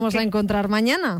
vamos a encontrar mañana?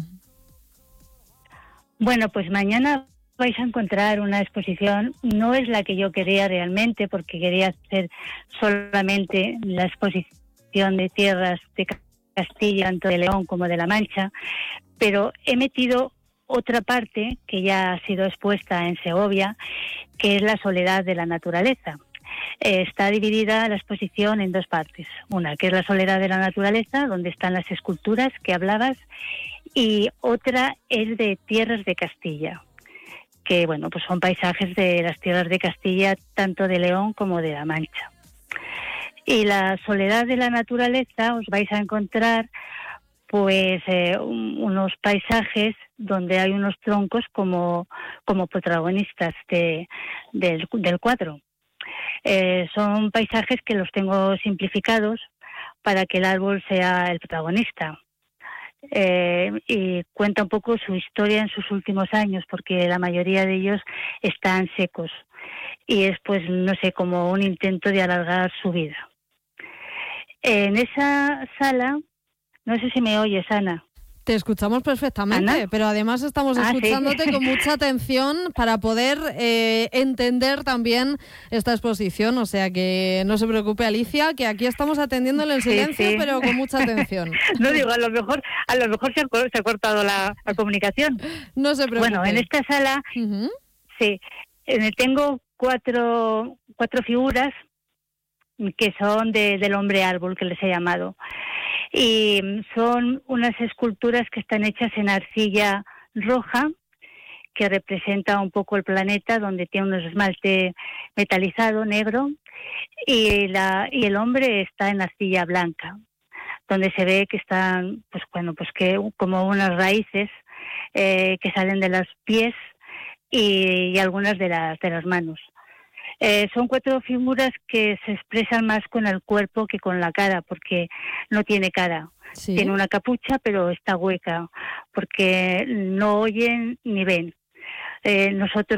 Bueno, pues mañana vais a encontrar una exposición, no es la que yo quería realmente, porque quería hacer solamente la exposición de tierras de Castilla, tanto de León como de La Mancha, pero he metido otra parte que ya ha sido expuesta en Segovia, que es la soledad de la naturaleza. Está dividida la exposición en dos partes. Una, que es la soledad de la naturaleza, donde están las esculturas que hablabas, y otra es de tierras de Castilla, que bueno, pues son paisajes de las tierras de Castilla, tanto de León como de La Mancha. Y la soledad de la naturaleza os vais a encontrar pues unos paisajes donde hay unos troncos como protagonistas del cuadro. Son paisajes que los tengo simplificados para que el árbol sea el protagonista. Y cuenta un poco su historia en sus últimos años, porque la mayoría de ellos están secos. Y es, pues, no sé, como un intento de alargar su vida. En esa sala, no sé si me oyes, Ana. Te escuchamos perfectamente, ¿Ana? pero además estamos escuchándote ¿Sí? con mucha atención para poder entender también esta exposición. O sea que no se preocupe, Alicia, que aquí estamos atendiéndole en silencio, Sí. pero con mucha atención. No digo, a lo mejor se ha cortado la comunicación. No se preocupe. Bueno, en esta sala, sí, tengo cuatro figuras que son del hombre árbol, que les he llamado. Y son unas esculturas que están hechas en arcilla roja, que representa un poco el planeta, donde tiene un esmalte metalizado negro, y el hombre está en arcilla blanca, donde se ve que están, pues bueno, pues que como unas raíces que salen de los pies y algunas de las manos. Son cuatro figuras que se expresan más con el cuerpo que con la cara, porque no tiene cara. ¿Sí? Tiene una capucha, pero está hueca, porque no oyen ni ven. Nosotros